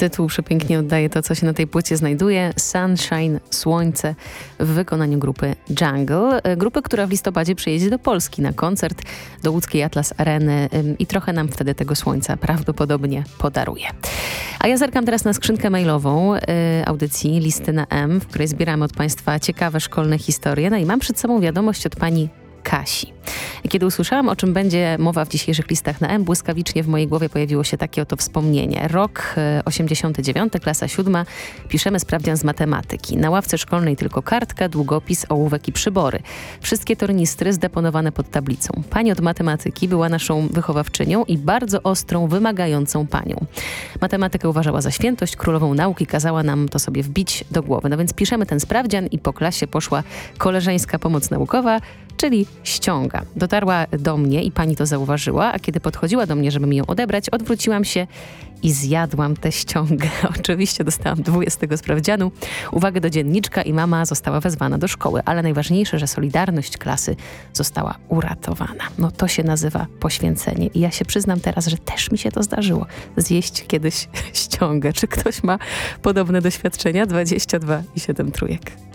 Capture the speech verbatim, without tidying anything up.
Tytuł przepięknie oddaje to, co się na tej płycie znajduje. Sunshine, Słońce w wykonaniu grupy Jungle. Grupy, która w listopadzie przyjedzie do Polski na koncert do łódzkiej Atlas Areny i trochę nam wtedy tego słońca prawdopodobnie podaruje. A ja zerkam teraz na skrzynkę mailową y, audycji Listy na M, w której zbieramy od Państwa ciekawe szkolne historie. No i mam przed sobą wiadomość od pani Kasi. Kiedy usłyszałam, o czym będzie mowa w dzisiejszych listach na M, błyskawicznie w mojej głowie pojawiło się takie oto wspomnienie. Rok osiemdziesiąty dziewiąty, klasa siódma, piszemy sprawdzian z matematyki. Na ławce szkolnej tylko kartka, długopis, ołówek i przybory. Wszystkie tornistry zdeponowane pod tablicą. Pani od matematyki była naszą wychowawczynią i bardzo ostrą, wymagającą panią. Matematykę uważała za świętość, królową nauki, kazała nam to sobie wbić do głowy. No więc piszemy ten sprawdzian i po klasie poszła koleżeńska pomoc naukowa, czyli ściąga. Dotarła do mnie i pani to zauważyła, a kiedy podchodziła do mnie, żeby mi ją odebrać, odwróciłam się i zjadłam tę ściągę. Oczywiście dostałam dwóje z tego sprawdzianu, uwagę do dzienniczka i mama została wezwana do szkoły, ale najważniejsze, że solidarność klasy została uratowana. No to się nazywa poświęcenie i ja się przyznam teraz, że też mi się to zdarzyło. Zjeść kiedyś ściągę. Czy ktoś ma podobne doświadczenia? dwadzieścia dwa i siedem trójek.